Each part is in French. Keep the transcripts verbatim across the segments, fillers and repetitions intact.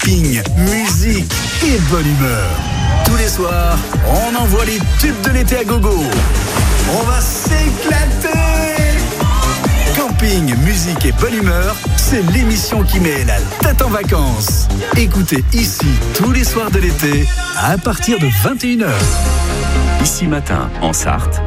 camping, musique et bonne humeur. Tous les soirs, on envoie les tubes de l'été à gogo. On va s'éclater. Camping, musique et bonne humeur, c'est l'émission qui met la tête en vacances. Écoutez ici tous les soirs de l'été à partir de vingt et une heures. Ici Matin, en Sarthe,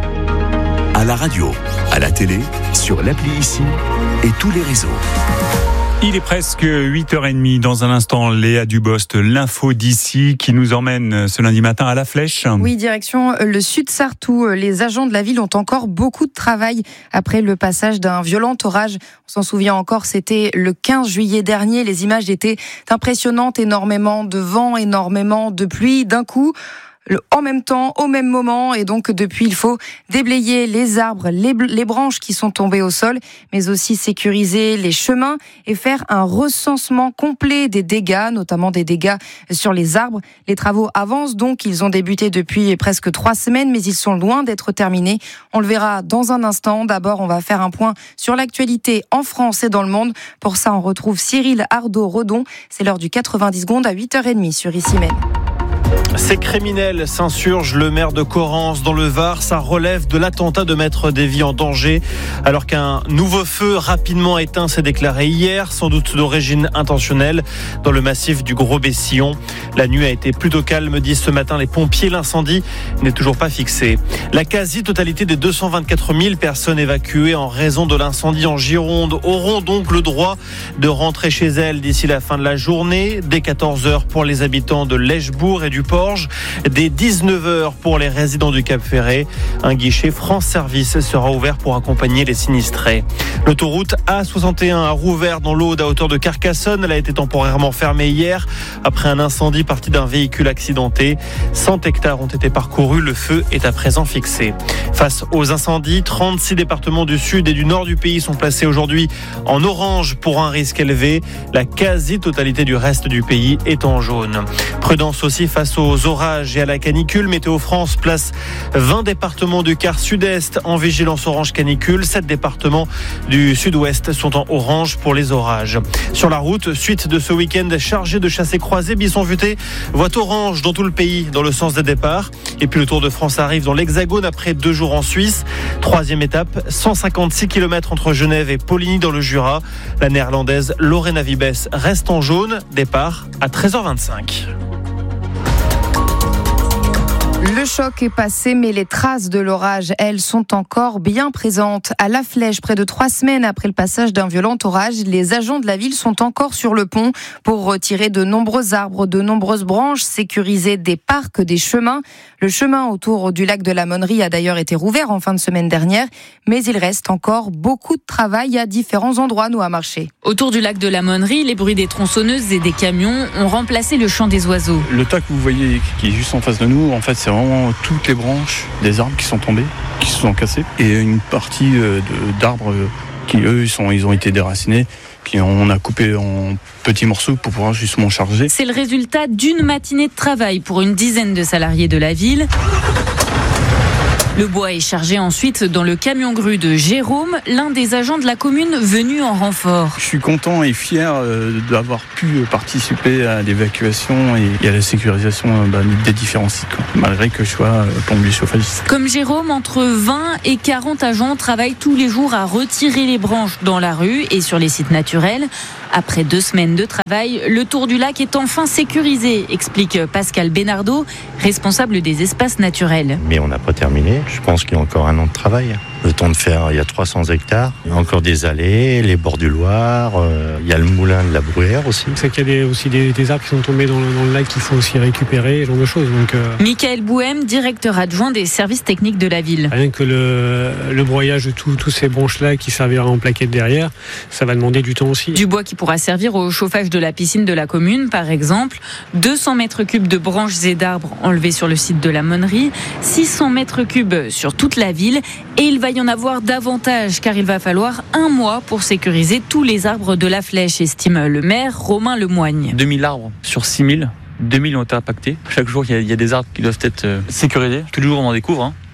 à la radio, à la télé, sur l'appli Ici et tous les réseaux. Il est presque huit heures trente. Dans un instant, Léa Dubost, l'info d'ici qui nous emmène ce lundi matin à La Flèche. Oui, direction le Sud-Sarthe où les agents de la ville ont encore beaucoup de travail après le passage d'un violent orage. On s'en souvient encore, c'était le quinze juillet dernier. Les images étaient impressionnantes, énormément de vent, énormément de pluie d'un coup. En même temps, au même moment, et donc depuis il faut déblayer les arbres, les, les branches qui sont tombées au sol, mais aussi sécuriser les chemins et faire un recensement complet des dégâts, notamment des dégâts sur les arbres. Les travaux avancent donc, ils ont débuté depuis presque trois semaines, mais ils sont loin d'être terminés. On le verra dans un instant. D'abord, on va faire un point sur l'actualité en France et dans le monde. Pour ça, on retrouve Cyril Ardo-Redon. C'est l'heure du quatre-vingt-dix secondes à huit heures trente sur Ici Même. Ces criminels s'insurgent. Le maire de Correns dans le Var, ça relève de l'attentat de mettre des vies en danger. Alors qu'un nouveau feu rapidement éteint s'est déclaré hier, sans doute d'origine intentionnelle, dans le massif du Gros-Bessillon. La nuit a été plutôt calme, disent ce matin les pompiers. L'incendie n'est toujours pas fixé. La quasi-totalité des deux cent vingt-quatre mille personnes évacuées en raison de l'incendie en Gironde auront donc le droit de rentrer chez elles d'ici la fin de la journée. Dès quatorze heures pour les habitants de Lèchebourg et du Porge, dès dix-neuf heures pour les résidents du Cap-Ferré. Un guichet France Service sera ouvert pour accompagner les sinistrés. L'autoroute A soixante et un a rouvert dans l'Aude à hauteur de Carcassonne. Elle a été temporairement fermée hier après un incendie parti d'un véhicule accidenté. cent hectares ont été parcourus. Le feu est à présent fixé. Face aux incendies, trente-six départements du sud et du nord du pays sont placés aujourd'hui en orange pour un risque élevé. La quasi-totalité du reste du pays est en jaune. Prudence aussi face aux orages et à la canicule. Météo France place vingt départements du quart sud-est en vigilance orange canicule. sept départements du sud-ouest sont en orange pour les orages. Sur la route, suite de ce week-end chargé de chassés-croisés, Bisson-Futé, voie orange dans tout le pays dans le sens des départs. Et puis le Tour de France arrive dans l'Hexagone après deux jours en Suisse. Troisième étape, cent cinquante-six kilomètres entre Genève et Poligny dans le Jura. La néerlandaise Lorena Vibes reste en jaune. Départ à treize heures vingt-cinq. Le choc est passé, mais les traces de l'orage, elles, sont encore bien présentes. À La Flèche, près de trois semaines après le passage d'un violent orage, les agents de la ville sont encore sur le pont pour retirer de nombreux arbres, de nombreuses branches, sécuriser des parcs, des chemins. Le chemin autour du lac de la Monnerie a d'ailleurs été rouvert en fin de semaine dernière, mais il reste encore beaucoup de travail à différents endroits, nous, à marcher. Autour du lac de la Monnerie, les bruits des tronçonneuses et des camions ont remplacé le chant des oiseaux. Le tas que vous voyez qui est juste en face de nous, en fait, c'est vraiment toutes les branches des arbres qui sont tombés, qui se sont cassés, et une partie de, d'arbres qui, eux, sont, ils ont été déracinés, qu'on a coupé en petits morceaux pour pouvoir justement charger. C'est le résultat d'une matinée de travail pour une dizaine de salariés de la ville. Le bois est chargé ensuite dans le camion grue de Jérôme, l'un des agents de la commune venu en renfort. Je suis content et fier d'avoir pu participer à l'évacuation et à la sécurisation des différents sites, malgré que je sois plombier chauffagiste. Comme Jérôme, entre vingt et quarante agents travaillent tous les jours à retirer les branches dans la rue et sur les sites naturels. Après deux semaines de travail, le tour du lac est enfin sécurisé, explique Pascal Bénardeau, responsable des espaces naturels. Mais on n'a pas terminé. Je pense qu'il y a encore un an de travail. Le temps de faire, il y a trois cents hectares. Il y a encore des allées, les bords du Loir. Euh, il y a le moulin de la Bruyère aussi. C'est qu'il y a des, aussi des, des arbres qui sont tombés dans le, dans le lac qu'il faut aussi récupérer, ce genre de choses. Donc, euh... Michael Bouhem, directeur adjoint des services techniques de la ville. Rien que le, le broyage de toutes ces branches-là qui servira en plaquettes derrière, ça va demander du temps aussi. Du bois qui pourra servir au chauffage de la piscine de la commune, par exemple. deux cents mètres cubes de branches et d'arbres enlevés sur le site de la Monnerie. six cents mètres cubes sur toute la ville. Et il va y en avoir davantage, car il va falloir un mois pour sécuriser tous les arbres de la Flèche, estime le maire Romain Lemoigne. deux mille arbres sur six mille. deux mille ont été impactés. Chaque jour, il y a, il y a des arbres qui doivent être sécurisés. Tous les jours, on en découvre. Hein.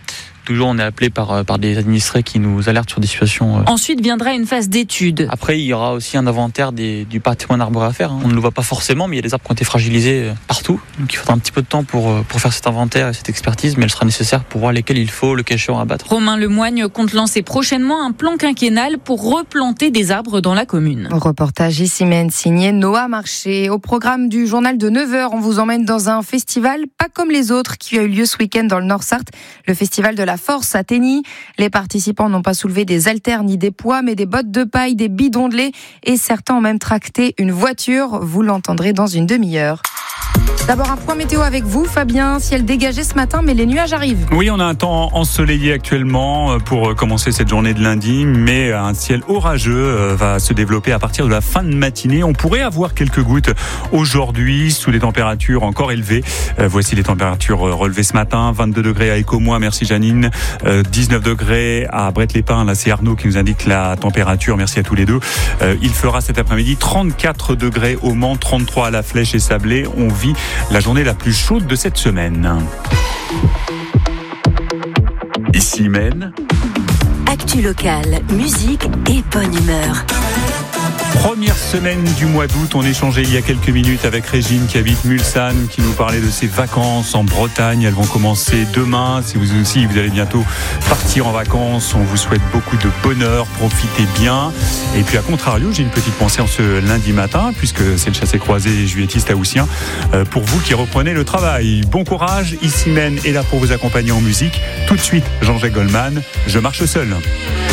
Toujours, on est appelé par, par des administrés qui nous alertent sur des situations. Ensuite viendra une phase d'étude. Après, il y aura aussi un inventaire des, du patrimoine arboré à faire. On ne le voit pas forcément, mais il y a des arbres qui ont été fragilisés partout. Donc il faudra un petit peu de temps pour, pour faire cet inventaire et cette expertise, mais elle sera nécessaire pour voir lesquels il faut, le cas échéant, abattre. Romain Lemoigne compte lancer prochainement un plan quinquennal pour replanter des arbres dans la commune. Reportage ici même signé Noah Marché. Au programme du journal de neuf heures, on vous emmène dans un festival pas comme les autres qui a eu lieu ce week-end dans le Nord-Sarthe, le festival de la force à Tény. Les participants n'ont pas soulevé des haltères ni des poids, mais des bottes de paille, des bidons de lait et certains ont même tracté une voiture. Vous l'entendrez dans une demi-heure. D'abord un point météo avec vous, Fabien. Ciel dégagé ce matin, mais les nuages arrivent. Oui, on a un temps ensoleillé actuellement pour commencer cette journée de lundi, mais un ciel orageux va se développer à partir de la fin de matinée. On pourrait avoir quelques gouttes aujourd'hui sous des températures encore élevées. Voici les températures relevées ce matin. vingt-deux degrés à Écomois, merci Janine. dix-neuf degrés à Brette-les-Pins. Là, c'est Arnaud qui nous indique la température. Merci à tous les deux. Il fera cet après-midi trente-quatre degrés au Mans, trente-trois à La Flèche et Sablé. On vit la journée la plus chaude de cette semaine. Ici Maine. Actu locale, musique et bonne humeur. Première semaine du mois d'août, on échangeait il y a quelques minutes avec Régine qui habite Mulsanne, qui nous parlait de ses vacances en Bretagne. Elles vont commencer demain. Si vous aussi, vous allez bientôt partir en vacances, on vous souhaite beaucoup de bonheur, profitez bien. Et puis à contrario, j'ai une petite pensée en ce lundi matin, puisque c'est le chassé-croisé juillettiste haussien, pour vous qui reprenez le travail. Bon courage, ici Maine est là pour vous accompagner en musique. Tout de suite, Jean-Jacques Goldman, Je marche seul.